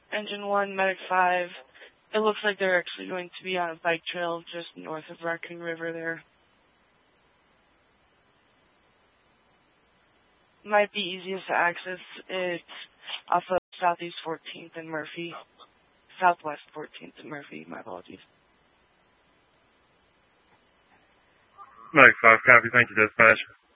Engine 1, Medic 5. It looks like they're actually going to be on a bike trail just north of Raccoon River there. Might be easiest to access. It's off of Southeast 14th and Murphy. Southwest 14th and Murphy, my apologies. Medic 5, copy. Thank you, dispatch.